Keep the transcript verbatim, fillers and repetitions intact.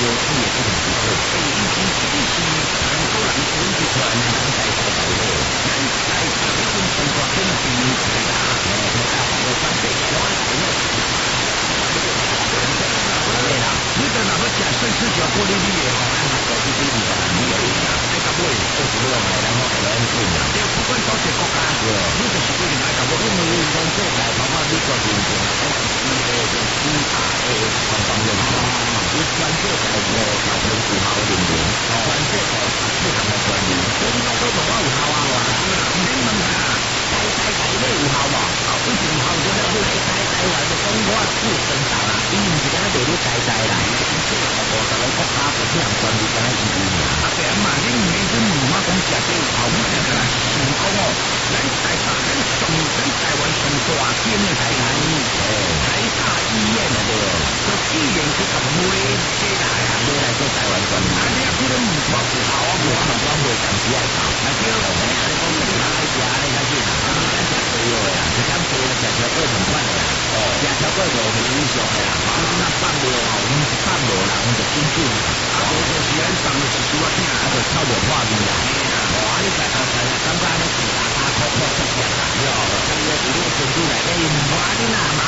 也不很不错。所以以前真是很多人选一团人在在在的，咱在在那种生活中间，大家诶，大家好好关注，小爱朋友。对啦，你等哪个假设是小玻璃璃的吼，咱还搞这些物件，你有影啊？爱甲买，做什么来？然后给咱困啊？对，不管到一个国家，你就是规定爱甲买，因为咱这台包括美国面前，咱是伊个是主打诶官方认证，伊全世界个交通符号认证，全世界十四项个专利，所以我都同我有效啊！你问下，台台台内有效无？以前有效就咧去台台湾就讲我是正常啊，伊毋是敢若落去台台啦，伊全世界五十个国家十四项专利，敢若伊有尔。啊对啊嘛，你毋免去问我讲实际有效，我实在是想讲哦，咱台北咱上咱台湾上大间的台台台大医院啊对，就既然去甲买这来啊，买来做台湾专利，啊你啊去咧问我有效啊无啊嘛，我袂暂时爱搞，啊对，你啊你讲你哪来食你开始，啊你咱食多药的啦，你讲多了食超过两款的啦，哦，食超过五年以上的啦，啊那放落后，毋是放落人就真准，啊无就是咱送的是拄啊听，啊就臭着破面啦，哦啊你食到食了感觉安尼是大大口口出食啦，哟，所以咧伫你身躯内底，无啊你若嘛。